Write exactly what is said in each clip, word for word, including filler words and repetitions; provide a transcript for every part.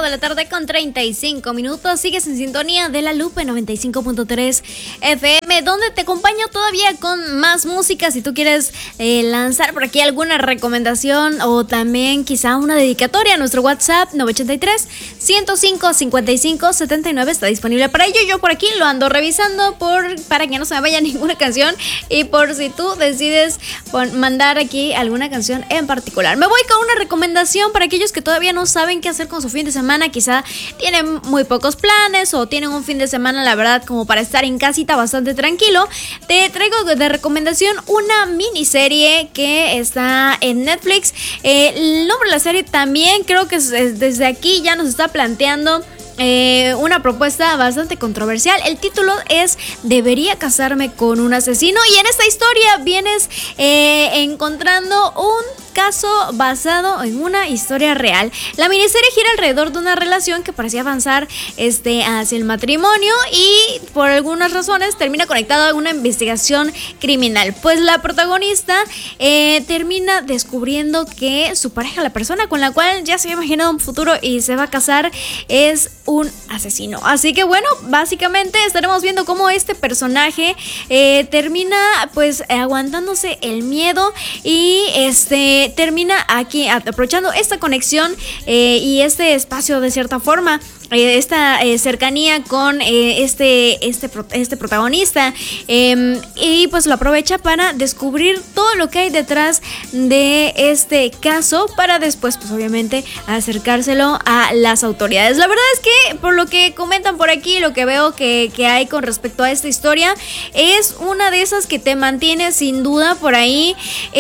de la tarde con treinta y cinco minutos. Sigues en sintonía de La Lupe noventa y cinco punto tres F M, donde te acompaño todavía con más música. Si tú quieres eh, lanzar por aquí alguna recomendación o también quizá una dedicatoria, nuestro WhatsApp nueve ocho tres, ciento cinco, cincuenta y cinco, setenta y nueve está disponible para ello. Yo por aquí lo ando revisando por, para que no se me vaya ninguna canción y por si tú decides pon, mandar aquí alguna canción en particular. Me voy con una recomendación para aquellos que todavía no saben qué hacer con su fin de semana. Quizá tienen muy pocos planes o tienen un fin de semana, la verdad, como para estar en casita bastante tranquilo. Te traigo de recomendación una miniserie que está en Netflix. Eh, el nombre de la serie también creo que es, es, desde aquí ya nos está planteando Eh, una propuesta bastante controversial. El título es ¿Debería casarme con un asesino? Y en esta historia vienes eh, encontrando un caso basado en una historia real. La miniserie gira alrededor de una relación que parecía avanzar este, hacia el matrimonio y por algunas razones termina conectada a una investigación criminal. Pues la protagonista eh, termina descubriendo que su pareja, la persona con la cual ya se había imaginado un futuro y se va a casar, es un asesino. Así que bueno, básicamente estaremos viendo cómo este personaje eh, termina pues aguantándose el miedo y este termina aquí aprovechando esta conexión eh, y este espacio de cierta forma, eh, esta eh, cercanía con eh, este, este, este protagonista eh, y pues lo aprovecha para descubrir todo lo que hay detrás de este caso para después pues obviamente acercárselo a las autoridades. La verdad es que por lo que comentan por aquí, lo que veo que, que hay con respecto a esta historia es una de esas que te mantiene sin duda por ahí,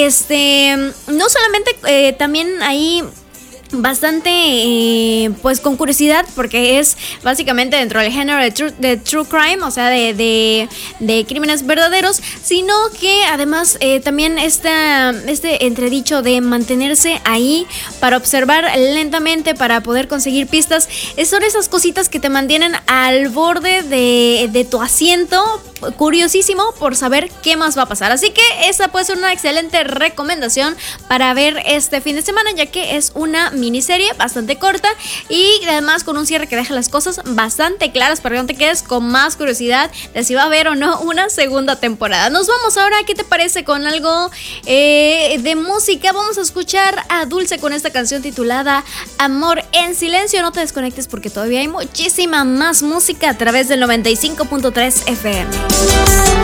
este no solamente eh, también ahí bastante eh, pues con curiosidad, porque es básicamente dentro del género de true, de true crime, o sea de, de, de crímenes verdaderos, sino que además eh, también esta, este entredicho de mantenerse ahí para observar lentamente, para poder conseguir pistas, son esas cositas que te mantienen al borde de, de tu asiento, curiosísimo por saber qué más va a pasar. Así que esa puede ser una excelente recomendación para ver este fin de semana, ya que es una miniserie bastante corta y además con un cierre que deja las cosas bastante claras para que no te quedes con más curiosidad de si va a haber o no una segunda temporada. Nos vamos ahora, ¿qué te parece con algo eh, de música? Vamos a escuchar a Dulce con esta canción titulada Amor en Silencio. No te desconectes porque todavía hay muchísima más música a través del noventa y cinco punto tres F M.